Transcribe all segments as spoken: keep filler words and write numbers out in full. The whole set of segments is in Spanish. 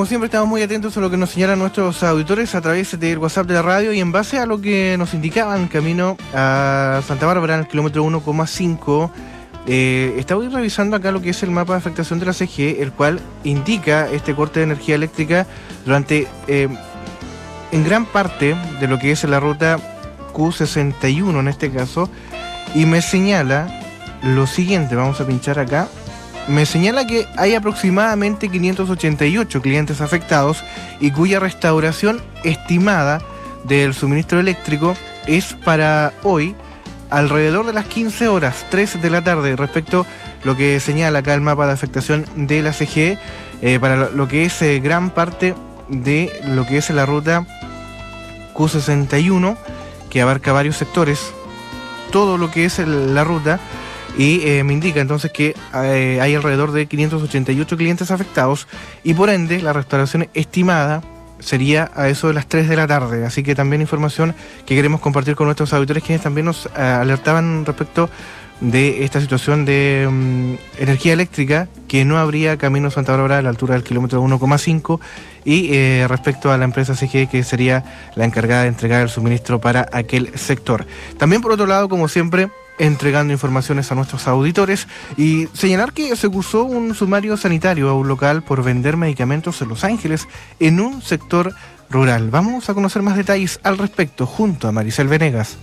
como siempre estamos muy atentos a lo que nos señalan nuestros auditores a través del WhatsApp de la radio y en base a lo que nos indicaban camino a Santa Bárbara, en el kilómetro uno coma cinco, eh, estaba revisando acá lo que es el mapa de afectación de la C G E, el cual indica este corte de energía eléctrica durante, eh, en gran parte de lo que es la ruta Q sesenta y uno en este caso, y me señala lo siguiente, vamos a pinchar acá. Me señala que hay aproximadamente quinientos ochenta y ocho clientes afectados y cuya restauración estimada del suministro eléctrico es para hoy alrededor de las quince horas, tres de la tarde, respecto a lo que señala acá el mapa de afectación de la C G E, eh, para lo que es eh, gran parte de lo que es la ruta Q sesenta y uno, que abarca varios sectores, todo lo que es el, la ruta. Y eh, me indica entonces que eh, hay alrededor de quinientos ochenta y ocho clientes afectados y por ende la restauración estimada sería a eso de las tres de la tarde. Así que también información que queremos compartir con nuestros auditores, quienes también nos uh, alertaban respecto de esta situación de um, energía eléctrica, que no habría camino Santa Bárbara a la altura del kilómetro uno coma cinco, y eh, respecto a la empresa C G E, que sería la encargada de entregar el suministro para aquel sector. También, por otro lado, como siempre, entregando informaciones a nuestros auditores y señalar que se cursó un sumario sanitario a un local por vender medicamentos en Los Ángeles en un sector rural. Vamos a conocer más detalles al respecto junto a Maricel Venegas.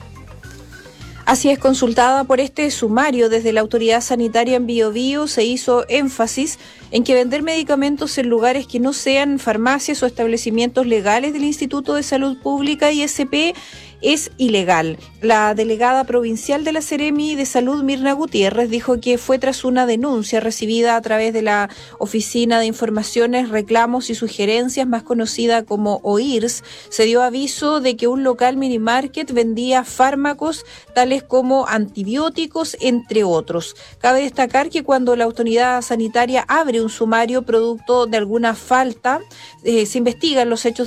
Así es, consultada por este sumario desde la autoridad sanitaria en Biobío, se hizo énfasis en que vender medicamentos en lugares que no sean farmacias o establecimientos legales del Instituto de Salud Pública I S P es ilegal. La delegada provincial de la Seremi de Salud, Mirna Gutiérrez, dijo que fue tras una denuncia recibida a través de la Oficina de Informaciones, Reclamos y Sugerencias, más conocida como O I R S, se dio aviso de que un local minimarket vendía fármacos tales como antibióticos, entre otros. Cabe destacar que cuando la autoridad sanitaria abre un sumario producto de alguna falta, eh, se investigan los hechos